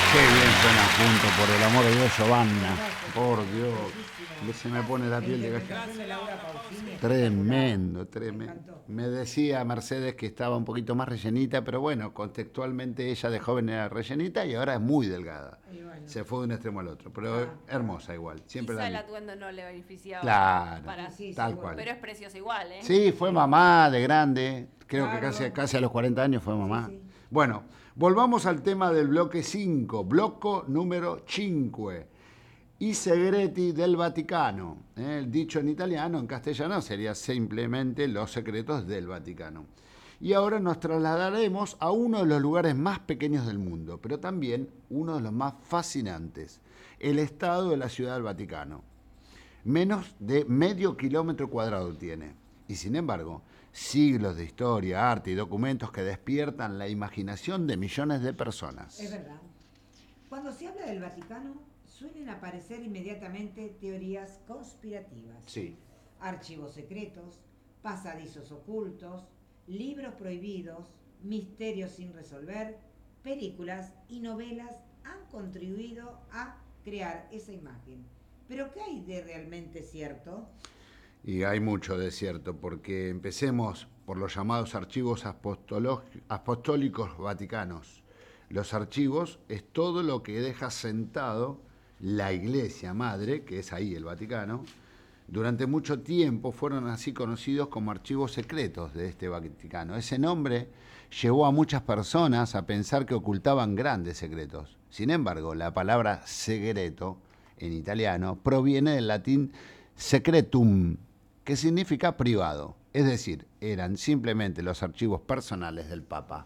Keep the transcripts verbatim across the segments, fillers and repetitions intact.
Qué bien suena junto, por el amor de Dios, Giovanna. Por Dios, se me pone la La piel de gallina. interpretación de Laura Pausini espectacular. Tremendo, Me tremendo. encantó. Me decía Mercedes que estaba un poquito más rellenita, pero bueno, contextualmente ella de joven era rellenita y ahora es muy delgada. Y bueno, Se fue de un extremo al otro, pero ah, hermosa igual, siempre la Quizá el vi. atuendo no le beneficiaba Claro, y para... sí, tal seguro. cual. Pero es precioso igual, ¿eh? Sí, fue mamá de grande, creo que casi, Claro. casi a los cuarenta años fue Sí, mamá. sí. Bueno, volvamos al tema del bloque cinco, bloco número cinco. I segreti del Vaticano. ¿eh? El dicho en italiano, en castellano sería simplemente los secretos del Vaticano. Y ahora nos trasladaremos a uno de los lugares más pequeños del mundo, pero también uno de los más fascinantes, el estado de la Ciudad del Vaticano. Menos de medio kilómetro cuadrado tiene. Y sin embargo, siglos de historia, arte y documentos que despiertan la imaginación de millones de personas. Es verdad. Cuando se habla del Vaticano, suelen aparecer inmediatamente teorías conspirativas, Sí. archivos secretos, pasadizos ocultos, libros prohibidos, misterios sin resolver, películas y novelas han contribuido a crear esa imagen. Pero ¿qué hay de realmente cierto? Y hay mucho de cierto, porque empecemos por los llamados archivos apostolo- apostólicos vaticanos. Los archivos es todo lo que deja sentado la Iglesia Madre, que es ahí el Vaticano. Durante mucho tiempo fueron así conocidos como archivos secretos de este Vaticano. Ese nombre llevó a muchas personas a pensar que ocultaban grandes secretos. Sin embargo, la palabra segreto en italiano proviene del latín secretum, que significa privado. Es decir, eran simplemente los archivos personales del Papa.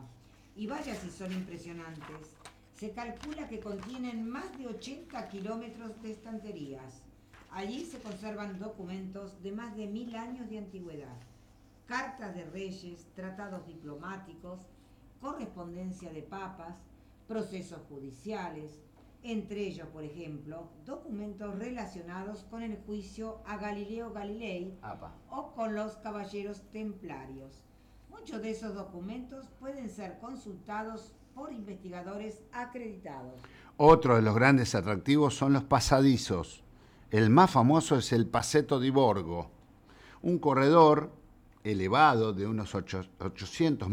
Y vaya si son impresionantes. Se calcula que contienen más de ochenta kilómetros de estanterías. Allí se conservan documentos de más de mil años de antigüedad, cartas de reyes, tratados diplomáticos, correspondencia de papas, procesos judiciales, entre ellos, por ejemplo, documentos relacionados con el juicio a Galileo Galilei Apa. o con los caballeros templarios. Muchos de esos documentos pueden ser consultados por investigadores acreditados. Otro de los grandes atractivos son los pasadizos. El más famoso es el Pasetto di Borgo, un corredor elevado de unos ochocientos